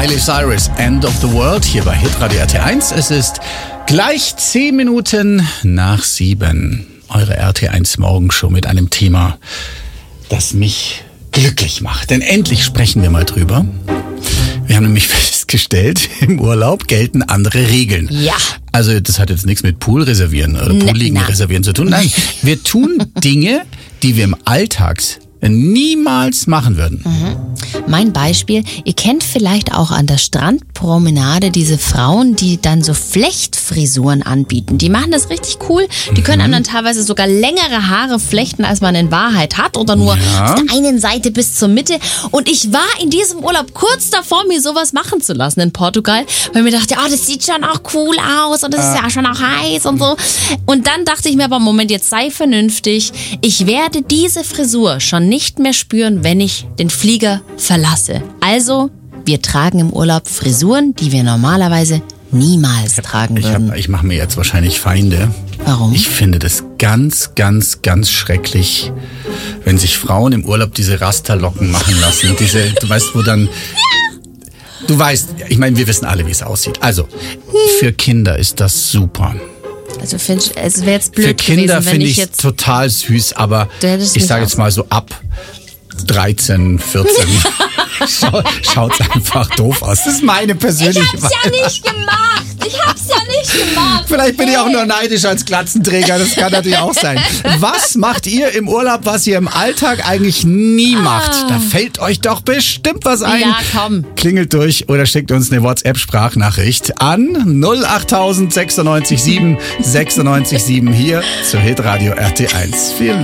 Miley Cyrus, End of the World, hier bei Hitradio RT1. Es ist gleich 10 Minuten nach 7. Eure RT1 Morgenshow mit einem Thema, das mich glücklich macht. Denn endlich sprechen wir mal drüber. Wir haben nämlich festgestellt, im Urlaub gelten andere Regeln. Ja. Also das hat jetzt nichts mit Pool reservieren oder Poolliegen reservieren zu tun. Nein, wir tun Dinge, die wir im Alltag niemals machen würden. Mein Beispiel, ihr kennt vielleicht auch an der Strandpromenade diese Frauen, die dann so Flechtfrisuren anbieten. Die machen das richtig cool. Die können einem dann teilweise sogar längere Haare flechten, als man in Wahrheit hat. Oder nur auf der einen Seite bis zur Mitte. Und ich war in diesem Urlaub kurz davor, mir sowas machen zu lassen in Portugal. Weil ich mir dachte, oh, das sieht schon auch cool aus und das ist ja schon auch heiß und so. Und dann dachte ich mir aber, Moment, jetzt sei vernünftig. Ich werde diese Frisur schon nicht mehr spüren, wenn ich den Flieger verlasse. Also, wir tragen im Urlaub Frisuren, die wir normalerweise niemals tragen würden. Ich mache mir jetzt wahrscheinlich Feinde. Warum? Ich finde das ganz, ganz, ganz schrecklich, wenn sich Frauen im Urlaub diese Rasterlocken machen lassen. Du weißt, wo dann... Du weißt, ich meine, wir wissen alle, wie es aussieht. Also, für Kinder ist das super. Also es wäre jetzt blöd für Kinder gewesen, wenn finde ich ich jetzt total süß, aber ich sage jetzt mal so ab 13, 14 schaut's einfach doof aus. Das ist meine persönliche Meinung. Ich hab's ja nicht gemacht. Vielleicht bin ich auch nur neidisch als Glatzenträger, das kann natürlich auch sein. Was macht ihr im Urlaub, was ihr im Alltag eigentlich nie macht? Da fällt euch doch bestimmt was ein. Ja, komm. Klingelt durch oder schickt uns eine WhatsApp-Sprachnachricht an 08000 96 7 96 7 hier zu Hitradio RT1. Vielen Dank.